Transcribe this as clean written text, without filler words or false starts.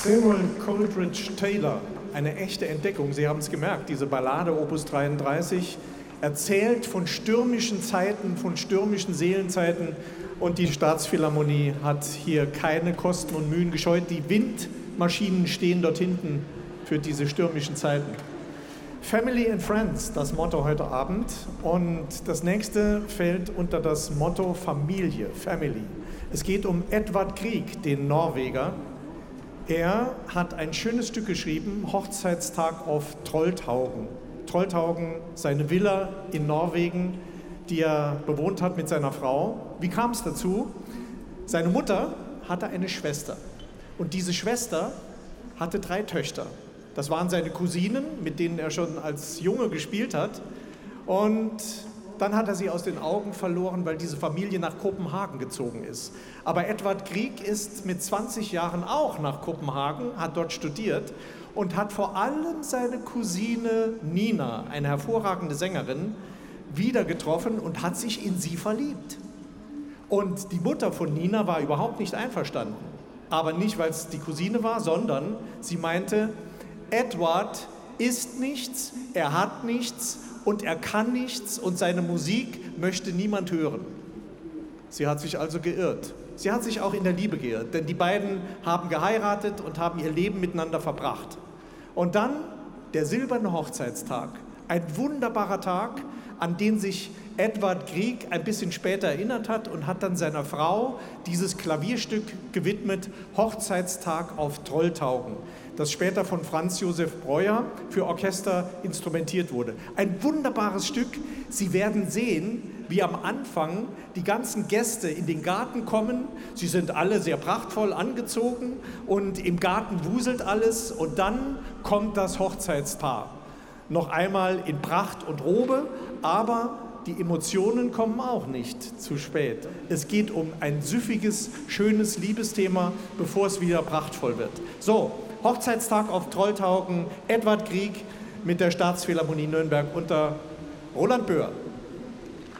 Samuel Coleridge Taylor, eine echte Entdeckung. Sie haben es gemerkt, diese Ballade Opus 33 erzählt von stürmischen Zeiten, von stürmischen Seelenzeiten, und die Staatsphilharmonie hat hier keine Kosten und Mühen gescheut. Die Windmaschinen stehen dort hinten für diese stürmischen Zeiten. Family and Friends, das Motto heute Abend, und das nächste fällt unter das Motto Familie, Family. Es geht um Edvard Grieg, den Norweger. Er hat ein schönes Stück geschrieben, Hochzeitstag auf Trolltaugen. Trolltaugen, seine Villa in Norwegen, die er bewohnt hat mit seiner Frau. Wie kam es dazu? Seine Mutter hatte eine Schwester, und diese Schwester hatte 3 Töchter. Das waren seine Cousinen, mit denen er schon als Junge gespielt hat, und dann hat er sie aus den Augen verloren, weil diese Familie nach Kopenhagen gezogen ist. Aber Edvard Grieg ist mit 20 Jahren auch nach Kopenhagen, hat dort studiert und hat vor allem seine Cousine Nina, eine hervorragende Sängerin, wieder getroffen und hat sich in sie verliebt. Und die Mutter von Nina war überhaupt nicht einverstanden. Aber nicht, weil es die Cousine war, sondern sie meinte, Edward ist nichts, er hat nichts und er kann nichts und seine Musik möchte niemand hören. Sie hat sich also geirrt. Sie hat sich auch in der Liebe geirrt, denn die beiden haben geheiratet und haben ihr Leben miteinander verbracht. Und dann der silberne Hochzeitstag, ein wunderbarer Tag, an den sich Edvard Grieg ein bisschen später erinnert hat und hat dann seiner Frau dieses Klavierstück gewidmet, Hochzeitstag auf Trolltaugen, das später von Franz Josef Breuer für Orchester instrumentiert wurde. Ein wunderbares Stück. Sie werden sehen, wie am Anfang die ganzen Gäste in den Garten kommen. Sie sind alle sehr prachtvoll angezogen und im Garten wuselt alles, und dann kommt das Hochzeitspaar. Noch einmal in Pracht und Robe, aber die Emotionen kommen auch nicht zu spät. Es geht um ein süffiges, schönes Liebesthema, bevor es wieder prachtvoll wird. So, Hochzeitstag auf Trolltaugen, Edvard Grieg mit der Staatsphilharmonie Nürnberg unter Roland Böhr.